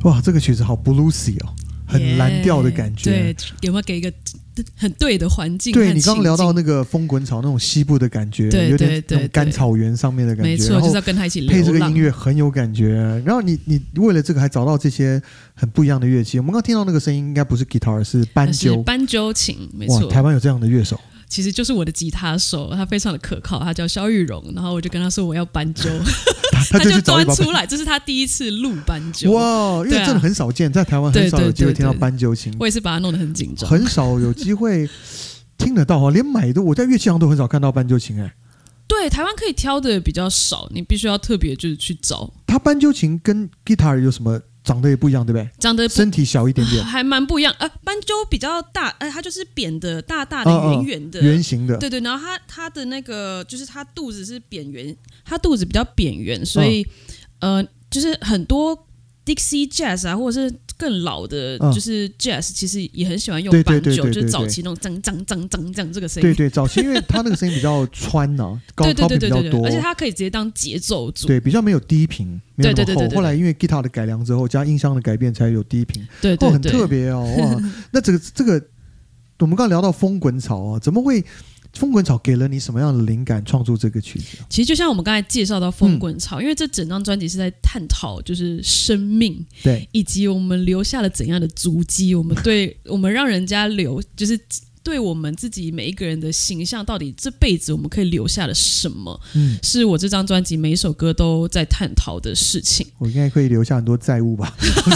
哇，这个曲子好 bluesy 哦，很蓝调的感觉。 对，有没有给一个很对的环境？ 对，你刚刚聊到那个风滚草那种西部的感觉， 对有点那种干草原上面的感觉， 没错，就是要跟他一起流浪， 配这个音乐很有感觉。然后你为了这个还找到这些很不一样的乐器。我们刚刚听到那个声音应该不是 guitar， 是斑鸠， 斑鸠琴，没错。 哇，台湾有这样的乐手。 其实就是我的吉他手，他非常的可靠，他叫萧玉荣，然后我就跟他说我要斑鸠，他就端出来，这是他第一次录斑鸠。 哇，因为真的很少见，在台湾很少有机会听到斑鸠琴。 我也是把它弄得很紧张， 很少有机会听得到，连买的我在乐器行都很少看到斑鸠琴。 对，台湾可以挑的比较少，你必须要特别就是去找。 它斑鸠琴跟 guitar 有什么？长得也不一样，对不对？ 长得身体小一点点， 还蛮不一样。斑鸠比较大，它就是扁的、大大的、圆圆的、 圆形的。 对，然后它的那个就是它肚子是扁圆，它肚子比较扁圆，所以就是很多 Dixie Jazz 啊，或者是更老的，就是 Jazz，其实也很喜欢用斑鸠，就是早期那种铮这样这个声音。 对，早期因为它那个声音比较穿啊，高频比较多， 而且它可以直接当节奏组， 对，比较没有低频，没有那么厚。后来因为 guitar 的改良之后，加音箱的改变，才有低频。 对， 很特别哦，哇！那这个，我们刚刚聊到风滚草啊，怎么会？风滚草给了你什么样的灵感创作这个曲子？ 其实就像我们刚才介绍到风滚草，因为这整张专辑是在探讨就是生命， 对， 以及我们留下了怎样的足迹，我们让人家留，就是对我们自己每一个人的形象，到底这辈子我们可以留下了什么？是我这张专辑每一首歌都在探讨的事情。 我应该可以留下很多债务吧？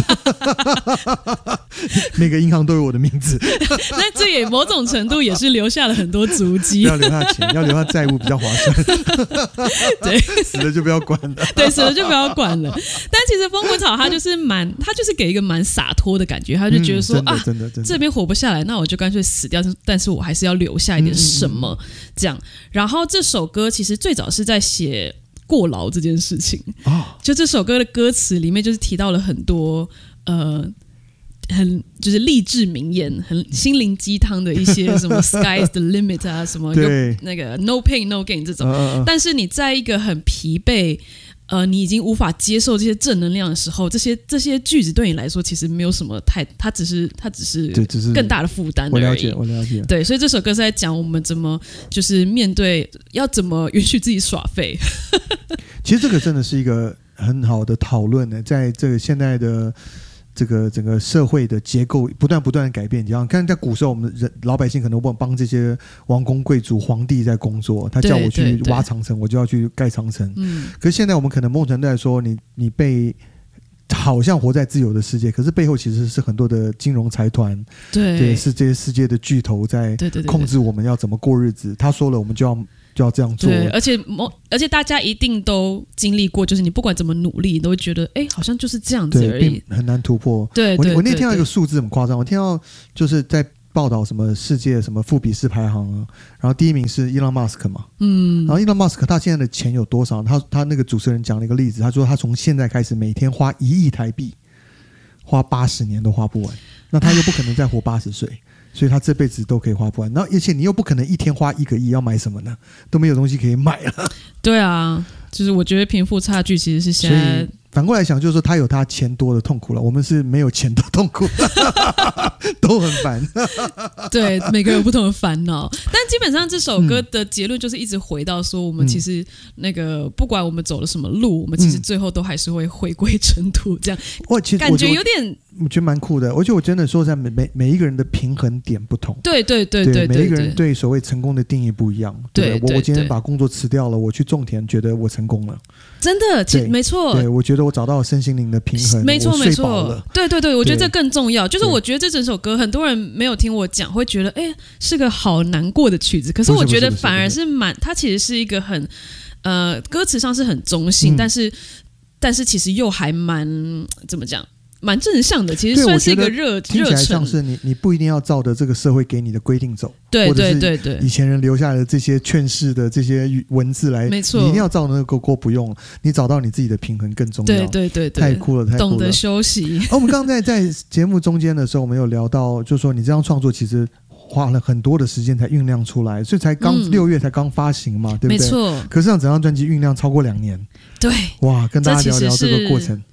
每个银行都有我的名字。 那这也某种程度也是留下了很多足迹。 要留下钱，要留下债务比较划算。 对， 死了就不要管了。 对，死了就不要管了。但其实风滚草它就是给一个蛮洒脱的感觉，他就觉得说真的这边活不下来，那我就干脆死掉。但是我还是要留下一点什么，这样。然后这首歌其实最早是在写过劳这件事情，就这首歌的歌词里面就是提到了很多很就是励志名言，很心灵鸡汤的一些什么 Sky is the limit 啊，什么那个 No pain no gain 这种。但是你在一个很疲惫。你已经无法接受这些正能量的时候，这些句子对你来说其实没有什么它只是更大的负担而已。 我了解。 对，所以这首歌是在讲我们怎么就是面对，要怎么允许自己耍废。 其实这个真的是一个很好的讨论呢，在这个现在的这个整个社会的结构不断的改变，你像看在古时候，我们老百姓可能帮这些王公贵族、皇帝在工作，他叫我去挖长城，我就要去盖长城。可是现在我们可能某种程度来说，你被好像活在自由的世界，可是背后其实是很多的金融财团，对，是这些世界的巨头在控制我们要怎么过日子。他说了，我们就要这样做。 对，而且大家一定都经历过，就是你不管怎么努力，你都会觉得好像就是这样子而已， 很难突破。 对， 我那天听到一个数字很夸张，我听到就是在报道什么世界什么富比士排行啊，然后第一名是伊隆马斯克嘛，然后伊隆马斯克他现在的钱有多少？他那个主持人讲了一个例子，他说他从现在开始每天花1亿台币，花80年都花不完，那他又不可能再活80岁。所以他这辈子都可以花不完，然后而且你又不可能一天花1个亿，要买什么呢？都没有东西可以买了。对啊，就是我觉得贫富差距其实是现在。 反过来想，就是说他有他钱多的痛苦了，我们是没有钱的痛苦，都很烦。 对，每个人有不同的烦恼，但基本上这首歌的结论就是一直回到说，我们其实那个不管我们走了什么路，我们其实最后都还是会回归尘土，这样。其实感觉有点， 我觉得蛮酷的。而且我真的说在每一个人的平衡点不同， 对， 每一个人对所谓成功的定义不一样。对，我今天把工作辞掉了，我去种田，觉得我成功了。 真的，没错。 对，我觉得我找到身心灵的平衡， 没错， 没错。 对，我觉得这更重要。就是我觉得这整首歌，很多人没有听我讲，会觉得是个好难过的曲子。可是我觉得反而是它其实是一个很歌词上是很中性，但是其实又还蛮怎么讲？蛮正向的，其实算是一个热忱。 听起来像是你不一定要照着这个社会给你的规定走， 对， 以前人留下来的这些劝世的这些文字来， 没错， 你一定要照那个过，不用，你找到你自己的平衡更重要。 对， 太酷了， 懂得休息。 我们刚刚在节目中间的时候，我们有聊到，就是说你这样创作其实花了很多的时间才酝酿出来，所以才6月才刚发行嘛，对不对？ 没错。 可是让整张专辑酝酿超过2年， 对， 哇，跟大家聊聊这个过程。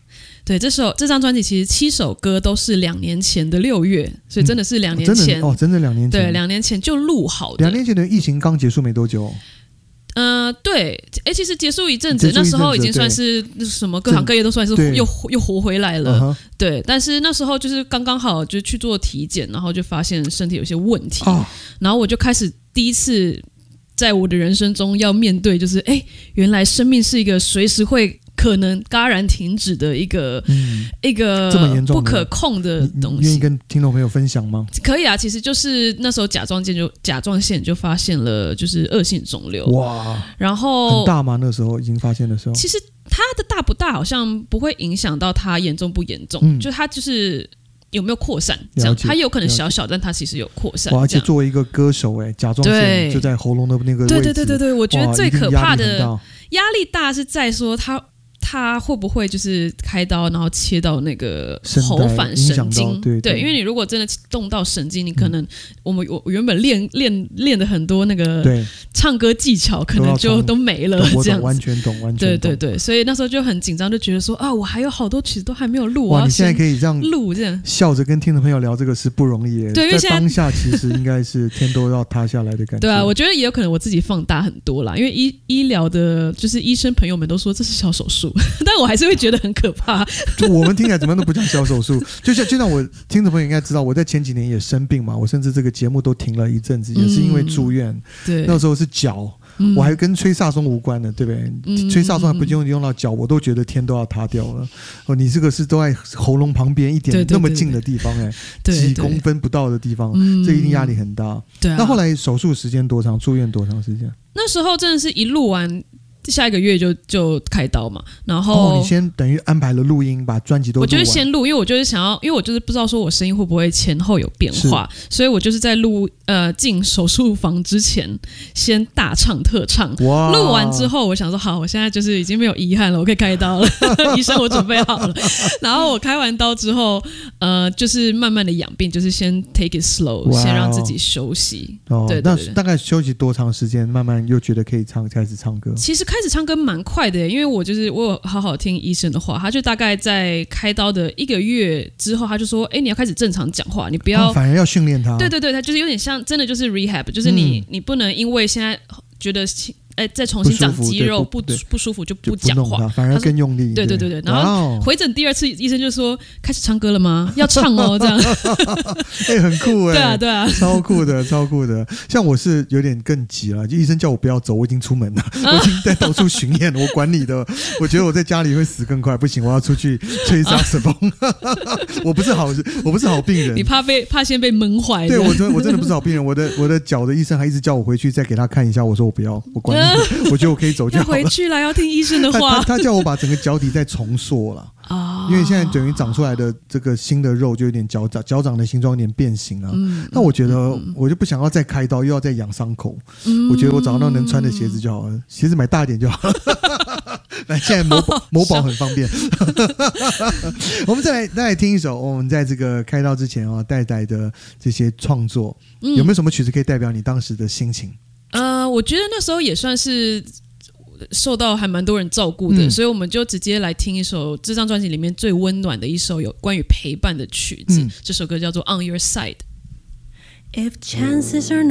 对，这张专辑其实7首歌都是2年前的6月，所以真的是2年前真的2年前， 对，2年前就录好的。 2年前的疫情刚结束没多久。 对，其实结束一阵子，那时候已经算是什么各行各业都算是又活回来了，对。但是那时候就是刚刚好就去做体检，然后就发现身体有些问题，然后我就开始第一次在我的人生中要面对，就是原来生命是一个随时会可能戛然停止的一个这么严重不可控的东西。 愿意跟听众朋友分享吗？ 可以啊，其实就是那时候甲状腺就发现了就是恶性肿瘤。 哇， 然后很大吗？那时候已经发现的时候， 其实它的大不大好像不会影响到它严重不严重，就它就是有没有扩散这样，它有可能小小，但它其实有扩散。 而且作为一个歌手，甲状腺就在喉咙的那个位置。 对，我觉得最可怕的压力大是在说它会不会就是开刀，然后切到那个喉返神经？对，因为你如果真的动到神经，你可能我原本练的很多那个唱歌技巧，可能就都没了。这样子完全懂。 对，所以那时候就很紧张，就觉得说我还有好多曲子都还没有录。 哇，你现在可以这样录，这样笑着跟听众朋友聊这个是不容易耶。 对，因为在当下其实应该是天都要塌下来的感觉。 对啊，我觉得也有可能我自己放大很多啦，因为医疗的，就是医生朋友们都说这是小手术。但我还是会觉得很可怕。 我们听起来怎么样都不像小手术，就像我听众朋友应该知道，我在前几年也生病嘛，我甚至这个节目都停了一阵子，也是因为住院。 对， 那时候是脚，我还跟吹萨松无关的，对不对？吹萨松还不用到脚，我都觉得天都要塌掉了。你这个是都在喉咙旁边一点那么近的地方，几公分不到的地方，这一定压力很大。 对啊。 那后来手术时间多长？住院多长时间？ 那时候真的是一录完。下一个月就开刀嘛，然后你先等于安排了录音，把专辑都录完。 我就是先录，因为我就是想要，因为我就是不知道说我声音会不会前后有变化，所以我就是在进手术房之前先大唱特唱。录完之后，我想说好，我现在就是已经没有遗憾了，我可以开刀了。医生，我准备好了。然后我开完刀之后，就是慢慢的养病，就是先 take it slow，先让自己休息。对， 那大概休息多长时间？慢慢又觉得可以开始唱歌。 其实开始唱歌蛮快的，因为我有好好听医生的话，他就大概在开刀的1个月之后，他就说，你要开始正常讲话，你不要， 反而要训练他。 对，他就是有点像，真的就是 rehab， 就是你不能因为现在觉得再重新长肌肉不舒服就不讲话， 反而更用力。 对。然后回诊第2次，医生就说开始唱歌了吗？要唱哦，这样。 很酷对啊， 超酷的。像我是有点更急了，就医生叫我不要走，我已经出门了，我已经在到处巡演，我管你的。我觉得我在家里会死更快，不行，我要出去吹萨克斯风。我不是好病人， 你怕先被闷坏。 对，我真的不是好病人。我的脚的医生还一直叫我回去再给他看一下，我说我不要，我管你。我觉得我可以走就好了。 要回去了，要听医生的话。 他叫我把整个脚底再重塑了。因为现在等于长出来的这个新的肉就有点脚掌的形状有点变形了。那我觉得我就不想要再开刀，又要再养伤口。我觉得我找到能穿的鞋子就好了，鞋子买大一点就好了。来，现在某宝很方便。我们再来听一首我们在这个开刀之前带来的这些创作，有没有什么曲子可以代表你当时的心情？ 我觉得那时候也算是受到还蛮多人照顾的，所以我们就直接来听一首这张专辑里面最温暖的一首有关于陪伴的曲子。这首歌叫做《On Your Side》。If chances are